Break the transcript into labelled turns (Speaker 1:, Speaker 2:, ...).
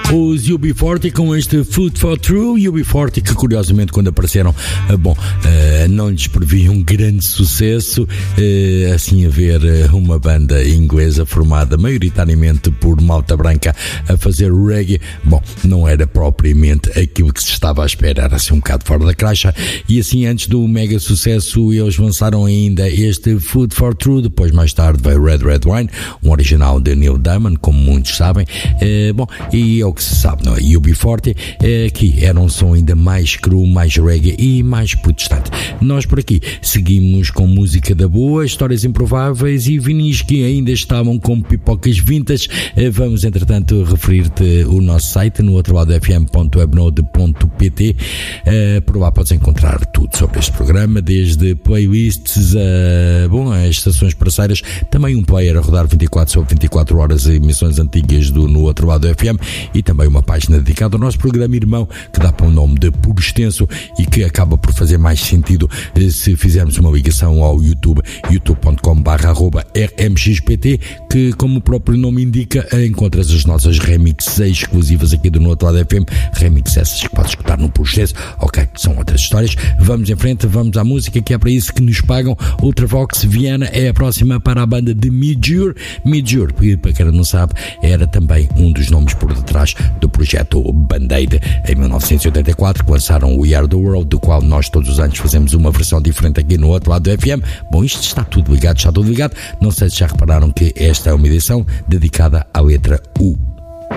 Speaker 1: Os UB40 com este Food for True. UB40 que curiosamente quando apareceram, não lhes previa um grande sucesso, assim a ver uma banda inglesa formada maioritariamente por malta branca a fazer reggae, bom, não era propriamente aquilo que se estava à espera, era assim um bocado fora da caixa, e assim antes do mega sucesso eles lançaram ainda este Food for True. Depois mais tarde veio Red Red Wine, um original de Neil Diamond, como muitos sabem, bom, e é o que se sabe, não é? UB40 que era um som ainda mais cru, mais reggae e mais protestante. Nós por aqui seguimos com música da boa, histórias improváveis e vinis que ainda estavam com pipocas vintage. Vamos entretanto referir-te o nosso site no outro lado fm.webnode.pt. Por lá podes encontrar tudo sobre este programa, desde playlists as estações parceiras, também um player a rodar 24 sobre 24 horas, emissões antigas no outro lado FM, e também uma página dedicada ao nosso programa irmão que dá para o nome de Puro Extenso e que acaba por fazer mais sentido se fizermos uma ligação ao YouTube, youtube.com/rmxpt, que como o próprio nome indica, encontras as nossas remixes exclusivas aqui do outro lado FM, remixes essas que podes escutar no Puro Extenso. Ok, são outras histórias. Vamos em frente, vamos à música, que é para isso que nos pagam. Ultravox Viana é a próxima para a banda de Midjur. Midjur, para quem não sabe, era também um dos nomes por detrás do projeto Band-Aid em 1984, que lançaram We Are The World, do qual nós todos os anos fazemos uma versão diferente aqui no outro lado do FM. Bom, isto está tudo ligado. Não sei se já repararam que esta é uma edição dedicada à letra U.